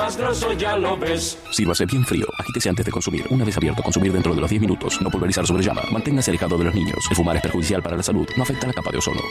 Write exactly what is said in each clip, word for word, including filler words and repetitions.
más grosso ya lo ves. Sírvase bien frío. Agítese antes de consumir. Una vez abierto, consumir dentro de los diez minutos. No pulverizar sobre llama. Manténgase alejado de los niños. El fumar es perjudicial para la salud. No afecta la capa de ozono.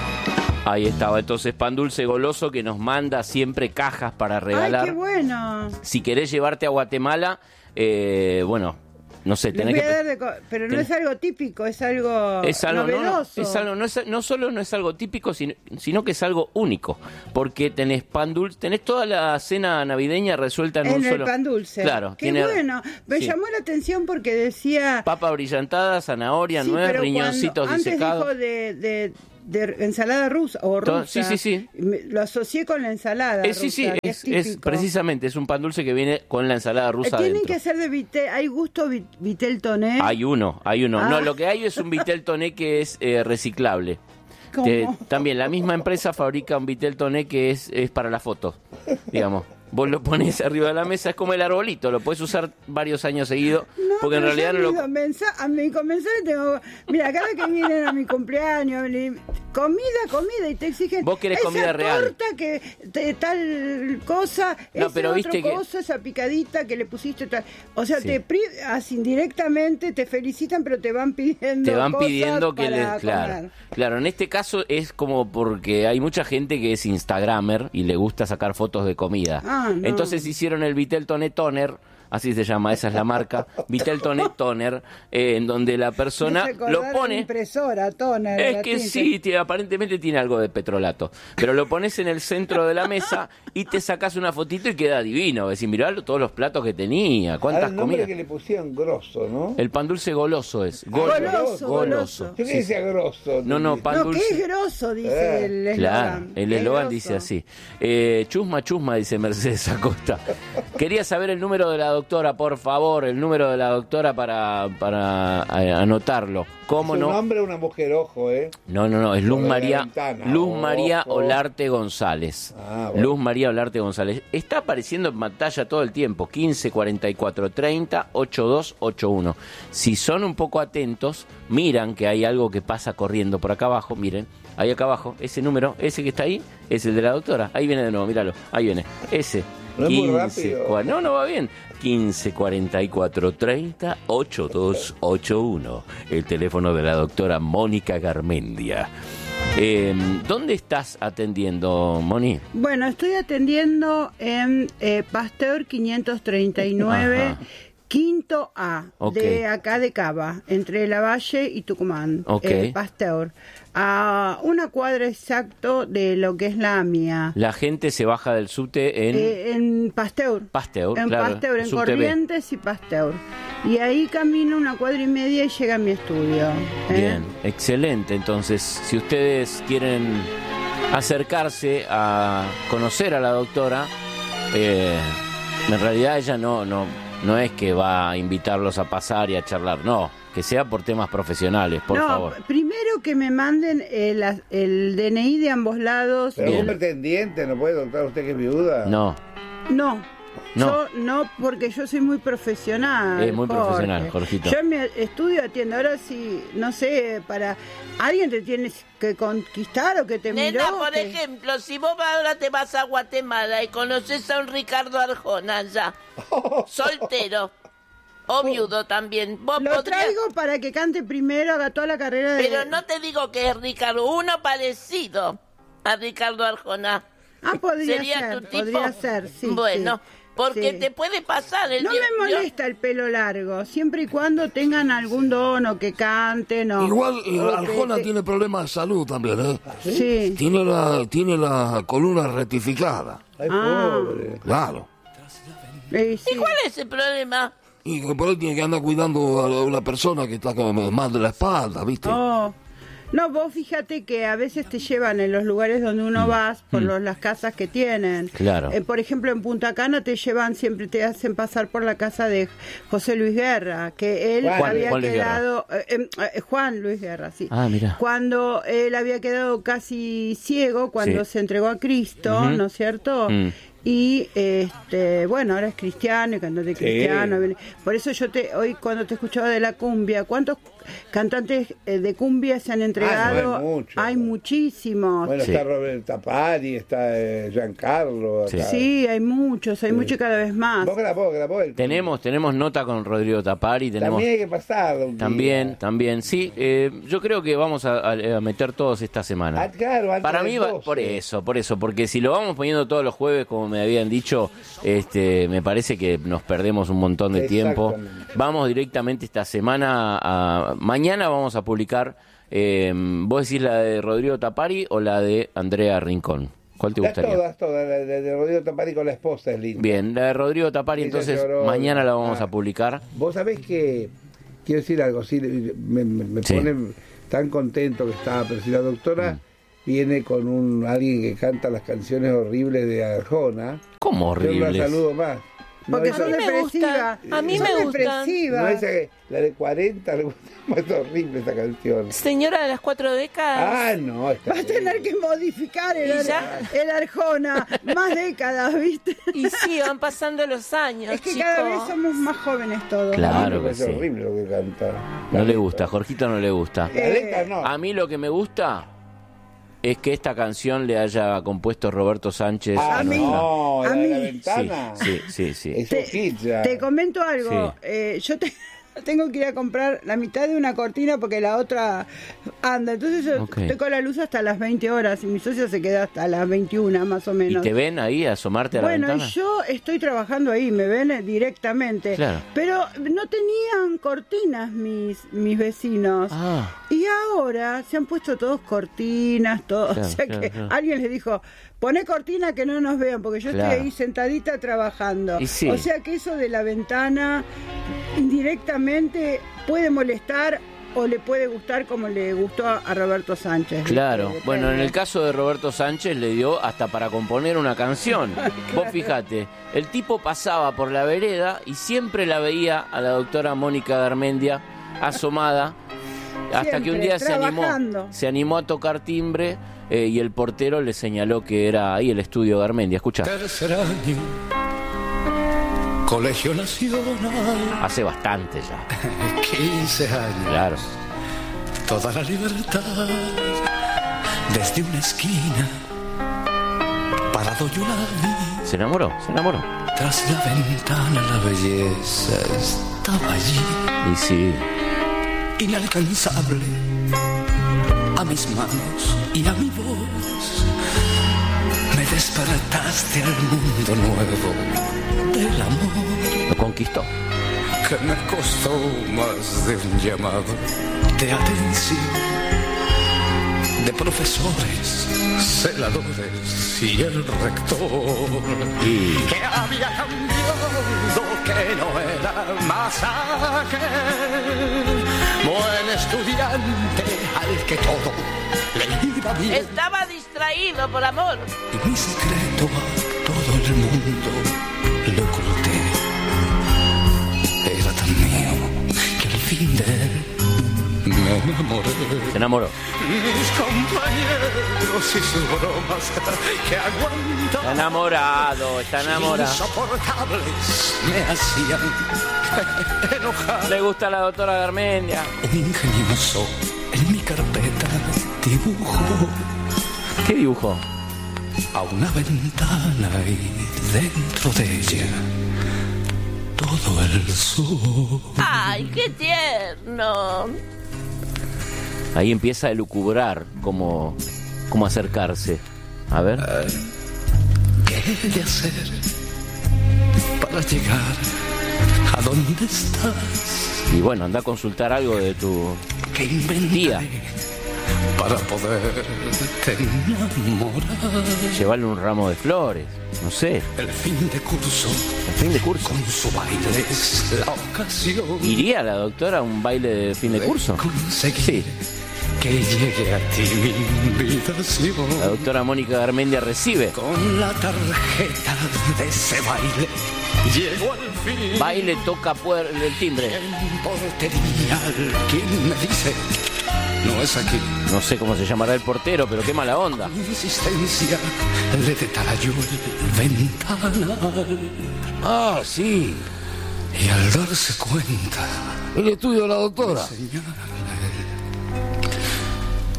Ahí estaba entonces Pan Dulce Goloso, que nos manda siempre cajas para regalar. ¡Ay, qué bueno! Si querés llevarte a Guatemala, eh, bueno, no sé, tenés Les voy que... a dar de co- pero no tenés- es algo típico, es algo, Es algo, no, no, novedoso. es algo, no, es, no solo no es algo típico, sino, sino que es algo único, porque tenés pan dulce, tenés toda la cena navideña resuelta en, En un el solo... pan dulce. Claro, Qué tiene... bueno. Me sí. llamó la atención porque decía... Papa brillantada, zanahoria, Sí, nuez, pero riñoncitos cuando- disecados. Antes dijo de, de, de ensalada rusa o Todo- rusa. sí, sí, sí. Me- Lo asocié con la ensalada Eh, sí, sí, rusa, que es, es, es típico. precisamente, es un pan dulce que viene con la ensalada Eh, rusa Tienen adentro. que ser de vitel, hay gusto vi- vitel toné. Hay uno, hay uno. Ah. No, lo que hay es un Vitel Toné que es eh, reciclable. ¿Cómo? Que también la misma empresa fabrica un Vitel Toné que es, es para la foto, digamos. Vos lo pones arriba de la mesa, es como el arbolito, lo puedes usar varios años seguidos, No, porque en pero realidad yo no a lo... mis mensa- a mi comensal tengo, mira, cada que vienen a mi cumpleaños, le- comida, comida, y te exigen Vos querés esa comida real. torta que te- tal cosa, No, esa pero otra viste que- cosa, esa picadita que le pusiste tal. O sea, Sí. te pri- así indirectamente te felicitan, pero te van pidiendo Te van cosas pidiendo que para les... Claro, comer. claro, en este caso es como porque hay mucha gente que es instagramer y le gusta sacar fotos de comida. Ah, no. Entonces hicieron el Vitel Toné Toner, así se llama, esa es la marca, Vitel Toné Toner, eh, en donde la persona Me hace acordar lo a la pone... impresora, toner, Es la que tinta. sí, tie- aparentemente tiene algo de petrolato. Pero lo pones en el centro de la mesa y te sacas una fotito y queda divino. Es decir, mirá todos los platos que tenía, cuántas Ahora, el nombre comidas. que le pusieron grosso, ¿no? El pan dulce goloso es. Goloso, Goloso. Yo que Sí. decía grosso. No, no, pan No, dulce. que es grosso, dice Eh, el eslogan. Claro, el Es eslogan grosso. dice así. Eh, chusma, chusma, dice Mercedes Acosta. Quería saber el número de la doctora, por favor, el número de la doctora para, para eh, anotarlo. ¿Cómo ¿Es un no? hombre o una mujer, ojo, eh? No, no, no, es Luz Por la María, ventana. Luz María Ojo. Olarte González. Ah, bueno. Luz María Olarte González. Está apareciendo en pantalla todo el tiempo, quince cuarenta y cuatro treinta ochenta y dos ochenta y uno. Si son un poco atentos, miran que hay algo que pasa corriendo por acá abajo, miren, ahí acá abajo, ese número, ese que está ahí, es el de la doctora. Ahí viene de nuevo, míralo, ahí viene, ese. No es muy quince, rápido. cua- no, no va bien. quince cuarenta y cuatro treinta ochenta y dos ochenta y uno. El teléfono de la doctora Mónica Garmendia. Eh, ¿Dónde estás atendiendo, Moni? Bueno, estoy atendiendo en eh, Pasteur quinientos treinta y nueve, Ajá. Quinto A, Ok. de acá de Cava, entre Lavalle y Tucumán. Ok. eh, Pasteur. A una cuadra exacto de lo que es la AMIA. La gente se baja del subte en Eh, en Pasteur. Pasteur, En claro, Pasteur, en subte B. Corrientes y Pasteur. Y ahí camino una cuadra y media y llega a mi estudio. ¿eh? Bien, excelente. Entonces, si ustedes quieren acercarse a conocer a la doctora, eh, en realidad ella no, no, no es que va a invitarlos a pasar y a charlar, no, que sea por temas profesionales, por no, favor. primero que me manden el, el D N I de ambos lados. Pero Bien. un pretendiente, ¿no puede doctor usted que es viuda? No, No, No. yo no, porque yo soy muy profesional. Es muy Jorge. profesional, Jorgito. Yo en mi estudio atiendo. Ahora sí, no sé, para alguien te tienes que conquistar o que te Nena, miró. por que- ejemplo, si vos ahora te vas a Guatemala y conoces a un Ricardo Arjona ya, soltero o viudo también, vos Lo podrías... traigo para que cante primero, haga toda la carrera de... Pero no te digo que es Ricardo, uno parecido a Ricardo Arjona. Ah, podría Sería ser, tu tipo. podría ser, sí. Bueno, sí, porque sí. te puede pasar el No día- me molesta el pelo largo, siempre y cuando tengan algún don o que canten o... Igual eh, o que Arjona te- tiene problemas de salud también, ¿eh? Sí. Tiene la, tiene la columna rectificada. Ay, Ah. pobre. Claro. Eh, sí. ¿Y cuál es el problema? Y que por ahí tiene que andar cuidando a una persona que está como mal de la espalda, ¿viste? Oh. No, vos fíjate que a veces te llevan en los lugares donde uno vas por los- las casas que tienen. Claro. Eh, por ejemplo, en Punta Cana te llevan, siempre te hacen pasar por la casa de José Luis Guerra, que él Juan, había Juan Luis quedado... eh, eh, eh, Juan Luis Guerra, sí. Ah, mira. Cuando él había quedado casi ciego, cuando Sí. se entregó a Cristo, Ujú. ¿no es cierto? Mm. Y este bueno, ahora es cristiano y cantante cristiano. Por eso yo te hoy cuando te escuchaba de la cumbia, ¿cuántos cantantes eh, de cumbia se han entregado. Ah, no, hay muchos. Hay muchísimos. Bueno, Sí. está Robert Tapari, está eh, Giancarlo. Sí. acá. Sí, hay muchos, hay muchos cada vez más. Vos grabó, grabó el... Tenemos, tenemos nota con Rodrigo Tapari, tenemos... También hay que pasarlo un día. También, también, sí. Eh, yo creo que vamos a, a- a meter todos esta semana. Ah, claro, antes Para del mí, va, doce. por eso, por eso, porque si lo vamos poniendo todos los jueves, como me habían dicho, este, me parece que nos perdemos un montón de tiempo. Exactamente. Vamos directamente esta semana, a, mañana vamos a publicar, eh, ¿vos decís la de Rodrigo Tapari o la de Andrea Rincón? ¿Cuál te Las gustaría? todas, todas. La de, de Rodrigo Tapari con la esposa es linda. Bien, la de Rodrigo Tapari, Ella entonces lloró. mañana la vamos Ah. a publicar. Vos sabés que, quiero decir algo, sí, me, me- me Sí. pone tan contento que estaba, pero si la doctora Mm. viene con un alguien que canta las canciones horribles de Arjona, ¿Cómo yo no la horribles? saludo más. No Porque esa- son A mí me depresivas. gusta, a mí Son me gusta. depresivas. no esa que- la de cuarenta, le gusta más, es horrible esa canción. Señora de las cuatro décadas. Ah, no, está Vas a tener que modificar el, ¿Y ar- ya? el Arjona. Más décadas, ¿viste? Y sí, van pasando los años, Es que chico. cada vez somos más jóvenes todos. Claro. es que sí. horrible lo que canta. No le gusta, a Jorgito no le gusta. La letra no. A mí lo que me gusta es que esta canción le haya compuesto Roberto Sánchez. Ah, a mí- nuestra- no, a la de la mí- ventana. Sí, sí, sí, sí. Es un hit ya. Te comento algo. Sí. eh, yo te- tengo que ir a comprar la mitad de una cortina porque la otra anda. Entonces yo Ok. estoy con la luz hasta las veinte horas y mi socio se queda hasta las veintiuna más o ¿Y menos. te ven ahí asomarte a la Bueno, y ventana? yo estoy trabajando ahí, me ven eh, directamente. Claro. Pero no tenían cortinas mis, mis vecinos. Ah, Y ahora se han puesto todos cortinas, todos. Claro, o sea claro, que claro. alguien les dijo, poné cortina que no nos vean, porque yo Claro. estoy ahí sentadita trabajando. Y sí. O sea que eso de la ventana indirectamente puede molestar o le puede gustar como le gustó a, a Roberto Sánchez. claro. Depende. Bueno, en el caso de Roberto Sánchez le dio hasta para componer una canción. Vos fijate, el tipo pasaba por la vereda y siempre la veía a la doctora Mónica Garmendia asomada, hasta que un Siempre, día se animó, trabajando. se animó a tocar timbre eh, y el portero le señaló que era ahí el estudio Garmendia. Escucha, Tercer año, Colegio Nacional, hace bastante ya. quince años, Claro. toda la libertad, desde una esquina, parado yo la vi, Se enamoró, se enamoró. tras la ventana la belleza estaba allí, Y sí, inalcanzable, a mis manos y a mi voz, me despertaste al mundo nuevo del amor. lo conquistó. Que me costó más de un llamado de atención de profesores, celadores y el rector, Y que había cambiado, que no era más aquel buen estudiante al que todo le iba bien. Estaba distraído, por amor. Y mi secreto a todo el mundo lo oculté. Era tan mío que al fin de él me enamoré. se enamoró. Mis compañeros y sus bromas que Está aguantan enamorado, está enamorado. insoportables me hacían enojar. Le gusta a la doctora Garmendia. Un ingenioso en mi carpeta dibujó ¿Qué dibujó? a una ventana y dentro de ella todo el sol. Ay, qué tierno. Ahí empieza a elucubrar cómo, cómo acercarse. A ver. ¿Qué he de hacer para llegar a donde estás? Y bueno, anda a consultar algo de tu... ¿Qué inventaré Tía. para poderte enamorar? Llevarle un ramo de flores. No sé. El fin de curso El fin de curso. con su baile es la ocasión. ¿Iría la doctora a un baile de fin de curso? Conseguir Sí. que llegue a ti mi invitación. La doctora Mónica Garmendia recibe. Con la tarjeta de ese baile llego al fin. Baile, toca puer- el timbre. En portería, quien me dice, no es aquí. No sé cómo se llamará el portero, pero qué mala onda. Mi insistencia le detallo el ventanal. Ah, sí. Y al darse cuenta, El estudio de la doctora. señala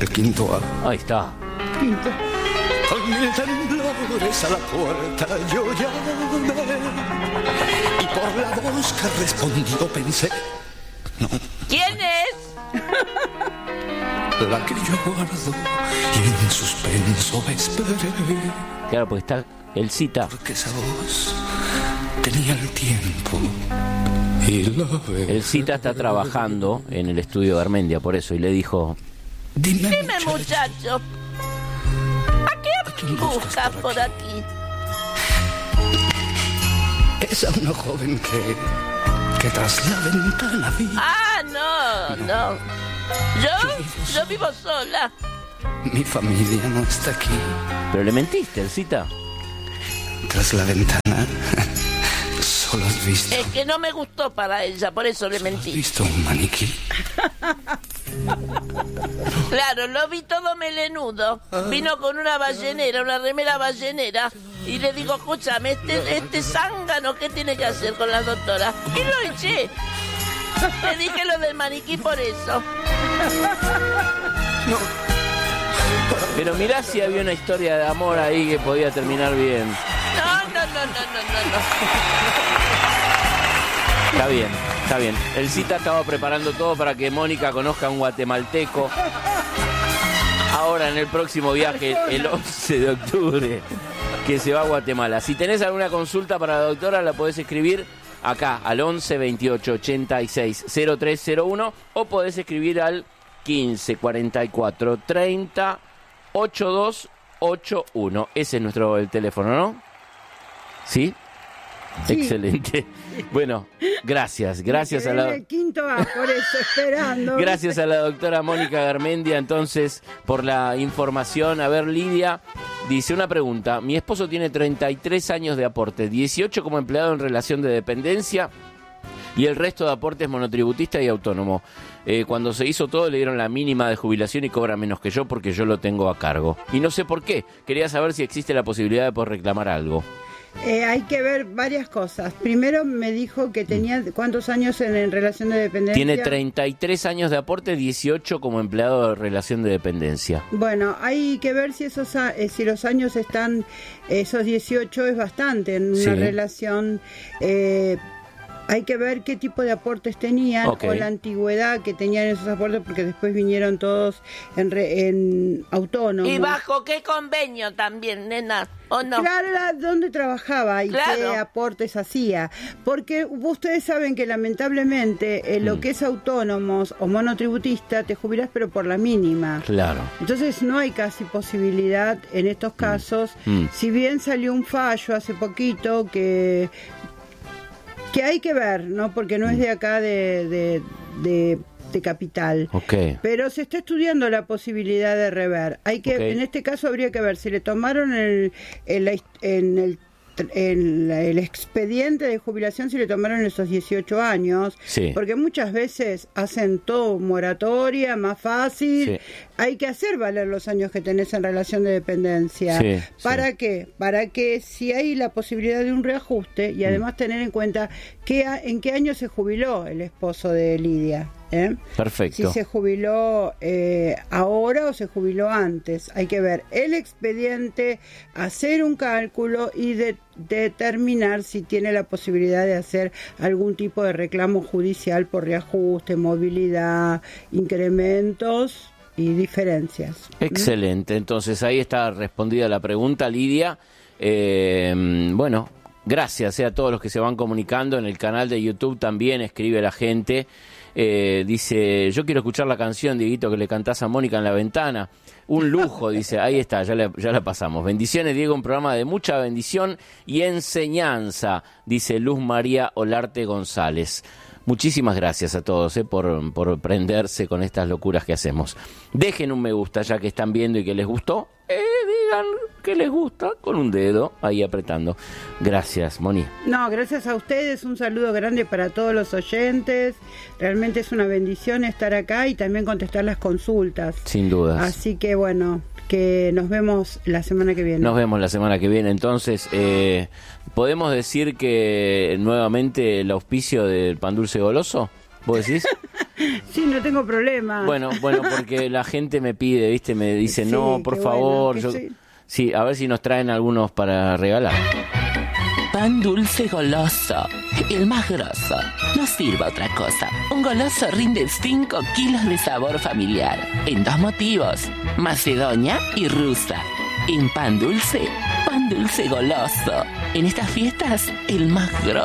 el quinto A. Ahí está. Quinto. Con mil temblores a la puerta yo llamé, y por la voz que respondió pensé, no, ¿Quién es? la que yo guardo y en suspenso esperé, Claro, porque está el cita. porque esa voz tenía el tiempo y la verdad. El cita está trabajando en el estudio de Garmendia, por eso, y le dijo... Dime, Dime, muchacho. ¿A quién buscas por aquí? Es a una joven que, que tras la ventana vi. Ah, no, no. ¿Yo? Yo vivo sola. Mi familia no está aquí. Pero le mentiste, el cita. Tras la ventana solo has visto, Es que no me gustó para ella, por eso le has mentí. visto un maniquí. Claro, lo vi todo melenudo. Vino con una ballenera, una remera ballenera. Y le digo, escúchame, este, este zángano, ¿qué tiene que hacer con la doctora? Y lo eché. Le dije lo del maniquí por eso. Pero mirá si había una historia de amor ahí que podía terminar bien. No, no, no, no, no, no, no. Está bien, está bien. El cita estaba preparando todo para que Mónica conozca a un guatemalteco. Ahora en el próximo viaje, el once de octubre, que se va a Guatemala. Si tenés alguna consulta para la doctora, la podés escribir acá al once veintiocho ochenta y seis cero tres cero uno o podés escribir al quince cuarenta y cuatro treinta ochenta y dos ochenta y uno. Ese es nuestro el teléfono, ¿no? ¿Sí? Sí. Excelente. Bueno, gracias, gracias a la... El quinto A, por eso, esperando. Gracias a la doctora Mónica Garmendia, entonces, por la información. A ver, Lidia dice una pregunta. Mi esposo tiene treinta y tres años de aporte, dieciocho como empleado en relación de dependencia y el resto de aportes monotributista y autónomo. Eh, cuando se hizo todo le dieron la mínima de jubilación y cobra menos que yo porque yo lo tengo a cargo. Y no sé por qué. Quería saber si existe la posibilidad de poder reclamar algo. Eh, hay que ver varias cosas. Primero me dijo que tenía cuántos años en, en relación de dependencia. Tiene treinta y tres años de aporte, dieciocho como empleado de relación de dependencia. Bueno, hay que ver si esos a- eh, si los años están, esos dieciocho es bastante en una Sí. relación. Eh, hay que ver qué tipo de aportes tenían Ok. o la antigüedad que tenían esos aportes, porque después vinieron todos en, re- en autónomos. ¿Y bajo qué convenio también, nena? ¿O no? Claro, era dónde trabajaba y Claro. qué aportes hacía. Porque ustedes saben que lamentablemente en lo Mm. que es autónomos o monotributista te jubilás pero por la mínima. Claro. Entonces no hay casi posibilidad en estos casos. Mm. Si bien salió un fallo hace poquito que que hay que ver, ¿no? Porque no es de acá de, de, de, de Capital. Ok. Pero se está estudiando la posibilidad de rever. Hay que, Ok. en este caso habría que ver si le tomaron el, el, en el, el, el expediente de jubilación, si le tomaron esos dieciocho años, Sí. porque muchas veces hacen todo moratoria, más fácil. Sí. Hay que hacer valer los años que tenés en relación de dependencia. Sí, ¿Para sí. qué? Para que si hay la posibilidad de un reajuste y además tener en cuenta qué, a- en qué año se jubiló el esposo de Lidia. ¿eh? Perfecto. Si se jubiló eh, ahora o se jubiló antes. Hay que ver el expediente, hacer un cálculo y de- determinar si tiene la posibilidad de hacer algún tipo de reclamo judicial por reajuste, movilidad, incrementos y diferencias. Excelente, entonces ahí está respondida la pregunta, Lidia. Eh, bueno, gracias eh, a todos los que se van comunicando. En el canal de YouTube también escribe la gente. Eh, dice, yo quiero escuchar la canción, Dieguito, que le cantás a Mónica en la ventana. Un lujo, dice, ahí está, ya, le- ya la pasamos. Bendiciones, Diego, un programa de mucha bendición y enseñanza, dice Luz María Olarte González. Muchísimas gracias a todos eh, por, por prenderse con estas locuras que hacemos. Dejen un me gusta ya que están viendo y que les gustó. Eh, digan que les gusta con un dedo ahí apretando. Gracias, Moni. No, gracias a ustedes, un saludo grande para todos los oyentes. Realmente es una bendición estar acá y también contestar las consultas. Sin dudas. Así que bueno, que nos vemos la semana que viene. Nos vemos la semana que viene. Entonces, eh, ¿podemos decir que nuevamente el auspicio del pan dulce goloso? ¿Vos decís? Sí, no tengo problema. Bueno, bueno, porque la gente me pide, ¿viste? Me dice, Sí, no, por qué favor. bueno, yo... que sí. Sí, a ver si nos traen algunos para regalar. Pan dulce goloso, el más grosso. No sirva otra cosa. Un goloso rinde cinco kilos de sabor familiar. En dos motivos, macedonia y rusa. En pan dulce, pan dulce goloso. En estas fiestas, el más grosso.